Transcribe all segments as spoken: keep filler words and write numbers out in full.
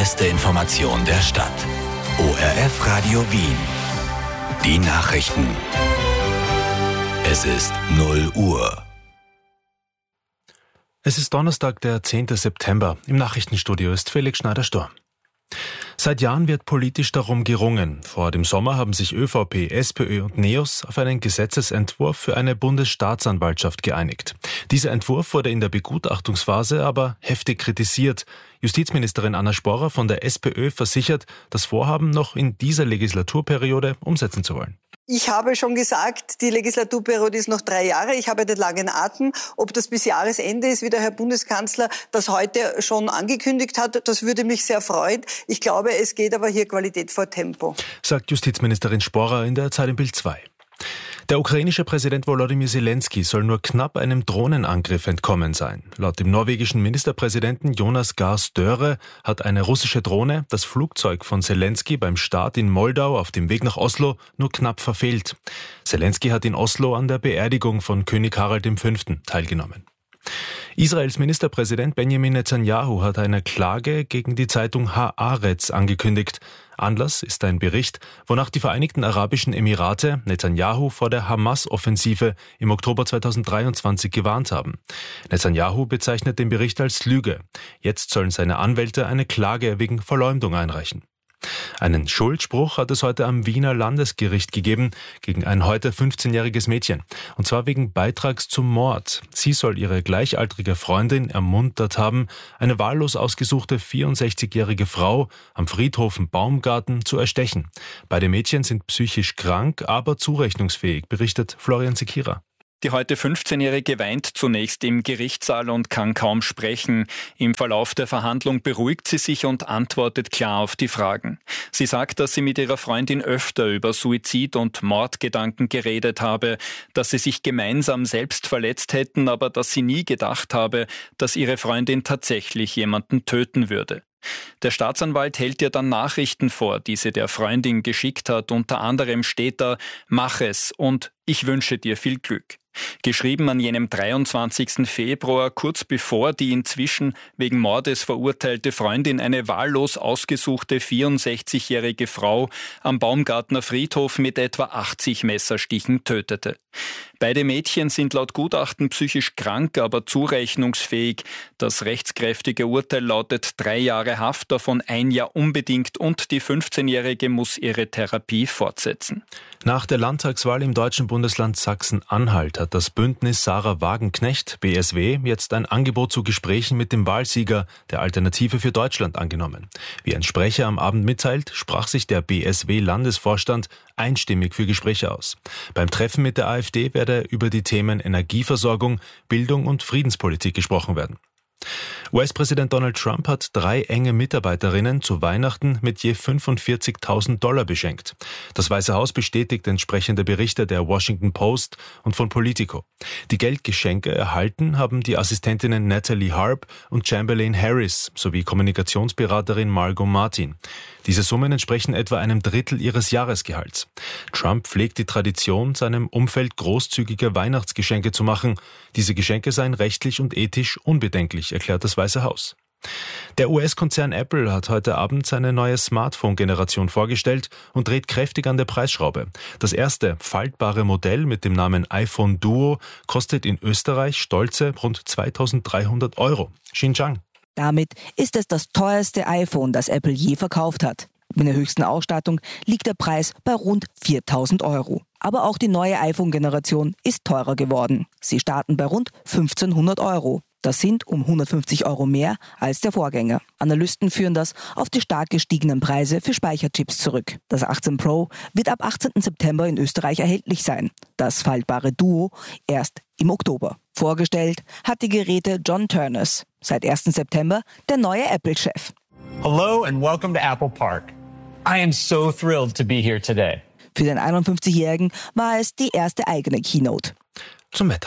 beste Information der Stadt. O R F Radio Wien. Die Nachrichten. Es ist null Uhr. Es ist Donnerstag, der zehnten September. Im Nachrichtenstudio ist Felix Schneider-Sturm. Seit Jahren wird politisch darum gerungen. Vor dem Sommer haben sich ÖVP, SPÖ und NEOS auf einen Gesetzesentwurf für eine Bundesstaatsanwaltschaft geeinigt. Dieser Entwurf wurde in der Begutachtungsphase aber heftig kritisiert. Justizministerin Anna Sporrer von der SPÖ versichert, das Vorhaben noch in dieser Legislaturperiode umsetzen zu wollen. Ich habe schon gesagt, die Legislaturperiode ist noch drei Jahre. Ich habe den langen Atem. Ob das bis Jahresende ist, wie der Herr Bundeskanzler das heute schon angekündigt hat, das würde mich sehr freuen. Ich glaube, es geht aber hier Qualität vor Tempo, sagt Justizministerin Sporrer in der Zeit im Bild zwei. Der ukrainische Präsident Volodymyr Zelensky soll nur knapp einem Drohnenangriff entkommen sein. Laut dem norwegischen Ministerpräsidenten Jonas Gahr Støre hat eine russische Drohne das Flugzeug von Zelensky beim Start in Moldau auf dem Weg nach Oslo nur knapp verfehlt. Zelensky hat in Oslo an der Beerdigung von König Harald der Fünfte teilgenommen. Israels Ministerpräsident Benjamin Netanyahu hat eine Klage gegen die Zeitung Haaretz angekündigt. Anlass ist ein Bericht, wonach die Vereinigten Arabischen Emirate Netanyahu vor der Hamas-Offensive im Oktober zweitausenddreiundzwanzig gewarnt haben. Netanyahu bezeichnet den Bericht als Lüge. Jetzt sollen seine Anwälte eine Klage wegen Verleumdung einreichen. Einen Schuldspruch hat es heute am Wiener Landesgericht gegeben gegen ein heute fünfzehnjähriges Mädchen. Und zwar wegen Beitrags zum Mord. Sie soll ihre gleichaltrige Freundin ermuntert haben, eine wahllos ausgesuchte vierundsechzigjährige Frau am Friedhof Baumgarten zu erstechen. Beide Mädchen sind psychisch krank, aber zurechnungsfähig, berichtet Florian Sekira. Die heute fünfzehnjährige weint zunächst im Gerichtssaal und kann kaum sprechen. Im Verlauf der Verhandlung beruhigt sie sich und antwortet klar auf die Fragen. Sie sagt, dass sie mit ihrer Freundin öfter über Suizid- und Mordgedanken geredet habe, dass sie sich gemeinsam selbst verletzt hätten, aber dass sie nie gedacht habe, dass ihre Freundin tatsächlich jemanden töten würde. Der Staatsanwalt hält ihr dann Nachrichten vor, die sie der Freundin geschickt hat. Unter anderem steht da: Mach es und ich wünsche dir viel Glück. Geschrieben an jenem dreiundzwanzigsten Februar, kurz bevor die inzwischen wegen Mordes verurteilte Freundin eine wahllos ausgesuchte vierundsechzigjährige Frau am Baumgartner Friedhof mit etwa achtzig Messerstichen tötete. Beide Mädchen sind laut Gutachten psychisch krank, aber zurechnungsfähig. Das rechtskräftige Urteil lautet drei Jahre Haft, davon ein Jahr unbedingt, und die fünfzehnjährige muss ihre Therapie fortsetzen. Nach der Landtagswahl im deutschen Bundesland Sachsen-Anhalt hat das Bündnis Sarah Wagenknecht, B S W, jetzt ein Angebot zu Gesprächen mit dem Wahlsieger der Alternative für Deutschland angenommen. Wie ein Sprecher am Abend mitteilt, sprach sich der B S W-Landesvorstand einstimmig für Gespräche aus. Beim Treffen mit der AfD werde über die Themen Energieversorgung, Bildung und Friedenspolitik gesprochen werden. U S-Präsident Donald Trump hat drei enge Mitarbeiterinnen zu Weihnachten mit je fünfundvierzigtausend Dollar beschenkt. Das Weiße Haus bestätigt entsprechende Berichte der Washington Post und von Politico. Die Geldgeschenke erhalten haben die Assistentinnen Natalie Harp und Chamberlain Harris sowie Kommunikationsberaterin Margot Martin. Diese Summen entsprechen etwa einem Drittel ihres Jahresgehalts. Trump pflegt die Tradition, seinem Umfeld großzügige Weihnachtsgeschenke zu machen. Diese Geschenke seien rechtlich und ethisch unbedenklich, erklärt das Weiße Haus. Der U S-Konzern Apple hat heute Abend seine neue Smartphone-Generation vorgestellt und dreht kräftig an der Preisschraube. Das erste faltbare Modell mit dem Namen iPhone Duo kostet in Österreich stolze rund zweitausenddreihundert Euro. Xinjiang. Damit ist es das teuerste iPhone, das Apple je verkauft hat. Mit der höchsten Ausstattung liegt der Preis bei rund viertausend Euro. Aber auch die neue iPhone-Generation ist teurer geworden. Sie starten bei rund fünfzehnhundert Euro. Das sind um hundertfünfzig Euro mehr als der Vorgänger. Analysten führen das auf die stark gestiegenen Preise für Speicherchips zurück. Das achtzehn Pro wird ab achtzehnten September in Österreich erhältlich sein. Das faltbare Duo erst im Oktober. Vorgestellt hat die Geräte John Turners. Seit ersten September der neue Apple-Chef. Hello and welcome to Apple Park. I am so thrilled to be here today. Für den einundfünfzigjährigen war es die erste eigene Keynote. Zum Wetter.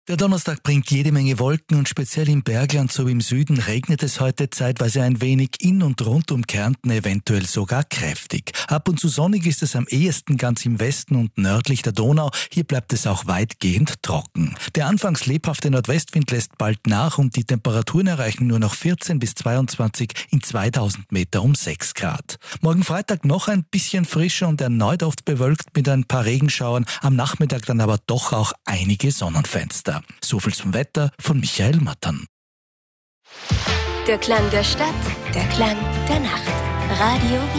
Der Donnerstag bringt jede Menge Wolken und speziell im Bergland sowie im Süden regnet es heute zeitweise ein wenig, in und rund um Kärnten eventuell sogar kräftig. Ab und zu sonnig ist es am ehesten ganz im Westen und nördlich der Donau. Hier bleibt es auch weitgehend trocken. Der anfangs lebhafte Nordwestwind lässt bald nach und die Temperaturen erreichen nur noch vierzehn bis zweiundzwanzig in zweitausend Meter um sechs Grad. Morgen Freitag noch ein bisschen frischer und erneut oft bewölkt mit ein paar Regenschauern. Am Nachmittag dann aber doch auch einige Sonnenfenster. So viel zum Wetter von Michael Mattern. Der Klang der Stadt, der Klang der Nacht. Radio